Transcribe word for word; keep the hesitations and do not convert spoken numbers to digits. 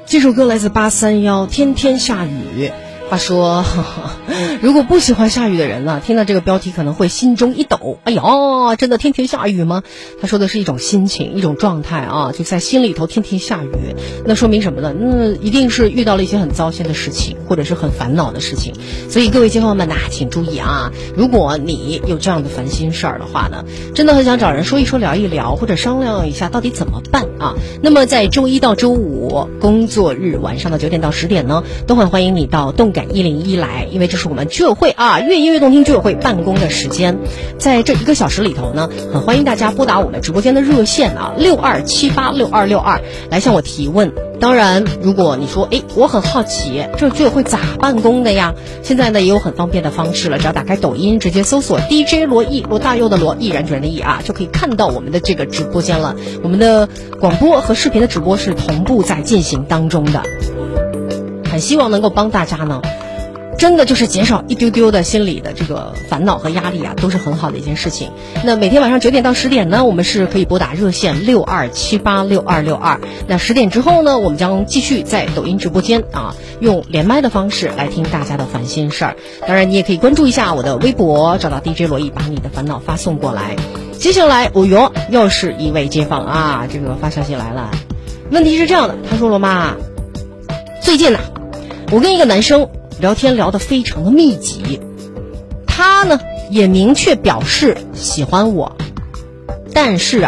这首歌来自八三幺，天天下雨。话说呵呵，如果不喜欢下雨的人呢，听到这个标题可能会心中一抖。哎呀，真的天天下雨吗？他说的是一种心情，一种状态啊，就在心里头天天下雨。那说明什么呢？那一定是遇到了一些很糟心的事情，或者是很烦恼的事情。所以各位街坊们呐，请注意啊，如果你有这样的烦心事儿的话呢，真的很想找人说一说聊一聊，或者商量一下到底怎么办啊。那么在周一到周五工作日晚上的九点到十点呢，都很欢迎你到动感一零一来，因为这是我们居委会啊越音乐动听居委会办公的时间。在这一个小时里头呢，很欢迎大家拨打我们直播间的热线啊六二七八六二六二来向我提问。当然如果你说哎，我很好奇这居委会咋办公的呀，现在呢也有很方便的方式了，只要打开抖音直接搜索 D J 罗毅，罗大佑的罗，毅然决然的毅啊，就可以看到我们的这个直播间了。我们的广播和视频的直播是同步在进行当中的，很希望能够帮大家呢真的就是减少一丢丢的心理的这个烦恼和压力啊，都是很好的一件事情。那每天晚上九点到十点呢，我们是可以拨打热线六二七八六二六二。那十点之后呢，我们将继续在抖音直播间啊，用连麦的方式来听大家的烦心事儿。当然，你也可以关注一下我的微博，找到 D J 罗毅，把你的烦恼发送过来。接下来，哦哟，又是一位街坊啊，这个发消息来了。问题是这样的，他说了嘛，最近呢、啊，我跟一个男生聊天聊得非常的密集，他呢也明确表示喜欢我，但是啊